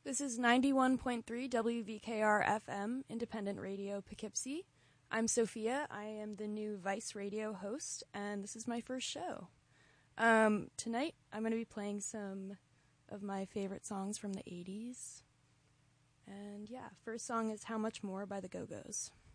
This is 91.3 WVKR FM, Independent Radio Poughkeepsie. I'm Sophia. I am the new Vice Radio host, and this is my first show. Tonight, I'm going to be playing some of my favorite songs from the 80s. And yeah, first song is How Much More by the Go-Go's.